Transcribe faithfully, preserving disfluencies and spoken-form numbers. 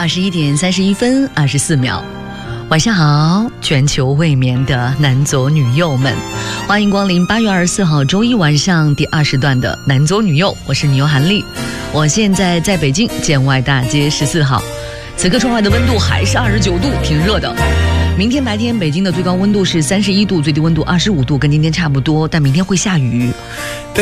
二十一点三十一分二十四秒，晚上好，全球未眠的男左女右们，欢迎光临八月二十四号周一晚上第二十段的男左女右，我是女优韩丽，我现在在北京建外大街十四号，此刻窗外的温度还是二十九度，挺热的。明天白天北京的最高温度是三十一度，最低温度二十五度，跟今天差不多，但明天会下雨。